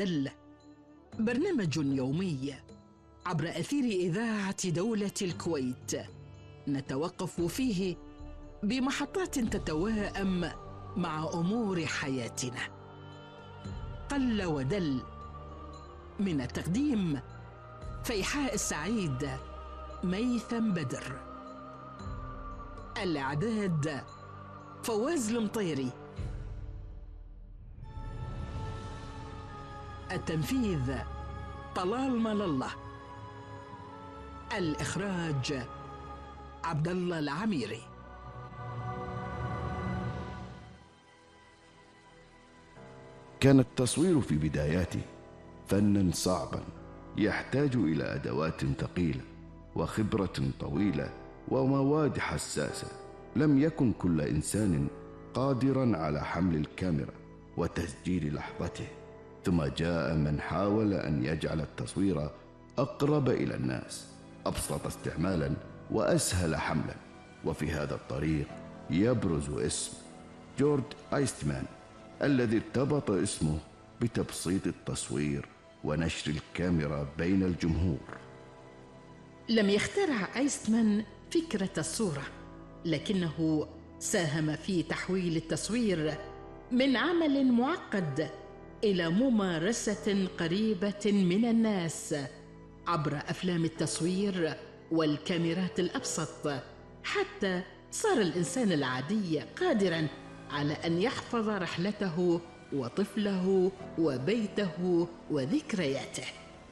ودل، برنامج يومي عبر أثير إذاعة دولة الكويت، نتوقف فيه بمحطات تتواءم مع أمور حياتنا. قل ودل، من التقديم فيحاء السعيد، ميثم بدر. الإعداد فواز المطيري. التنفيذ طلال مال الله. الإخراج عبد الله العميري. كان التصوير في بداياته فناً صعباً يحتاج إلى أدوات ثقيلة وخبرة طويلة ومواد حساسة. لم يكن كل إنسان قادراً على حمل الكاميرا وتسجيل لحظته. ثم جاء من حاول أن يجعل التصوير أقرب إلى الناس، أبسط استعمالاً وأسهل حملاً. وفي هذا الطريق يبرز اسم جورج أيستمان، الذي ارتبط اسمه بتبسيط التصوير ونشر الكاميرا بين الجمهور. لم يخترع أيستمان فكرة الصورة، لكنه ساهم في تحويل التصوير من عمل معقد إلى ممارسة قريبة من الناس عبر أفلام التصوير والكاميرات الأبسط، حتى صار الإنسان العادي قادراً على أن يحفظ رحلته وطفله وبيته وذكرياته.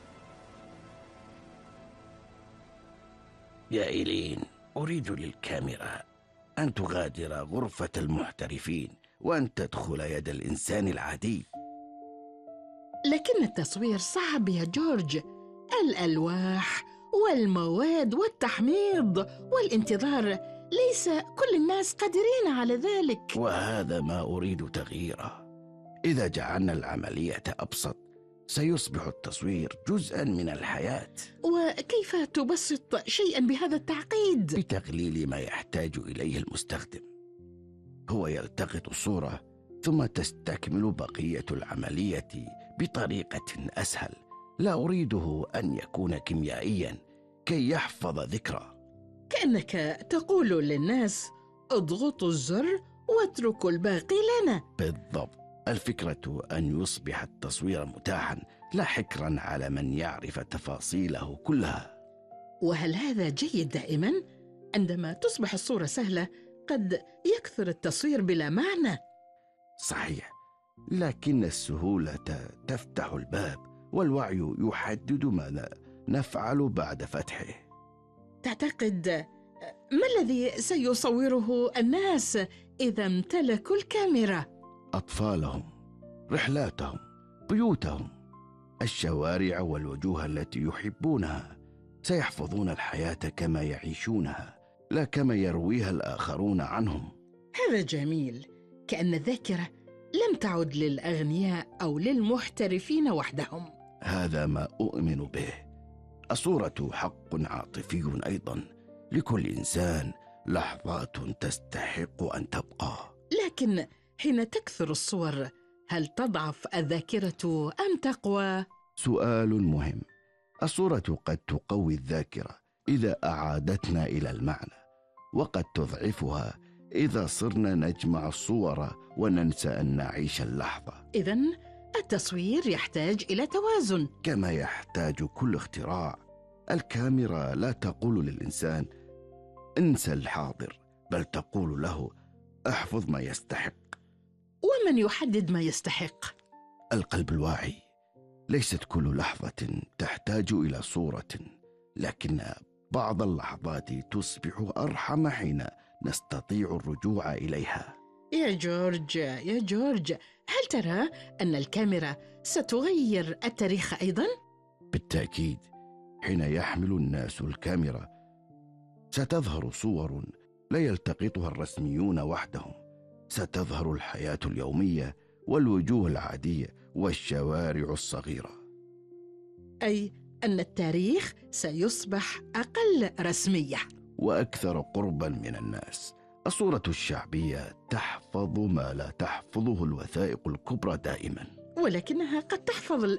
يا إيلين، أريد للكاميرا أن تغادر غرفة المحترفين وأن تدخل يد الإنسان العادي. لكن التصوير صعب يا جورج، الألواح والمواد والتحميض والانتظار، ليس كل الناس قادرين على ذلك. وهذا ما أريد تغييره. إذا جعلنا العملية أبسط سيصبح التصوير جزءاً من الحياة. وكيف تبسط شيئاً بهذا التعقيد؟ بتقليل ما يحتاج إليه المستخدم. هو يلتقط الصورة ثم تستكمل بقية العملية بطريقة أسهل. لا أريده أن يكون كيميائياً كي يحفظ ذكرى. كأنك تقول للناس اضغطوا الزر واتركوا الباقي لنا. بالضبط. الفكرة أن يصبح التصوير متاحاً لا حكراً على من يعرف تفاصيله كلها. وهل هذا جيد دائماً؟ عندما تصبح الصورة سهلة قد يكثر التصوير بلا معنى. صحيح، لكن السهولة تفتح الباب والوعي يحدد ماذا نفعل بعد فتحه. تعتقد ما الذي سيصوره الناس إذا امتلكوا الكاميرا؟ أطفالهم، رحلاتهم، بيوتهم، الشوارع والوجوه التي يحبونها. سيحفظون الحياة كما يعيشونها، لا كما يرويها الآخرون عنهم. هذا جميل، كأن الذاكرة لم تعد للأغنياء أو للمحترفين وحدهم. هذا ما أؤمن به. الصورة حق عاطفي أيضاً. لكل إنسان لحظات تستحق أن تبقى. لكن حين تكثر الصور هل تضعف الذاكرة أم تقوى؟ سؤال مهم. الصورة قد تقوي الذاكرة إذا أعادتنا إلى المعنى، وقد تضعفها إذا صرنا نجمع الصور وننسى أن نعيش اللحظة. إذن التصوير يحتاج إلى توازن. كما يحتاج كل اختراع. الكاميرا لا تقول للإنسان انسى الحاضر، بل تقول له احفظ ما يستحق. ومن يحدد ما يستحق؟ القلب الواعي. ليست كل لحظة تحتاج إلى صورة، لكن بعض اللحظات تصبح أرحم حين نستطيع الرجوع إليها. يا جورج، هل ترى أن الكاميرا ستغير التاريخ أيضاً؟ بالتأكيد. حين يحمل الناس الكاميرا ستظهر صور لا يلتقطها الرسميون وحدهم. ستظهر الحياة اليومية والوجوه العادية والشوارع الصغيرة. أي أن التاريخ سيصبح أقل رسمية وأكثر قرباً من الناس. الصورة الشعبية تحفظ ما لا تحفظه الوثائق الكبرى دائماً، ولكنها قد تحفظ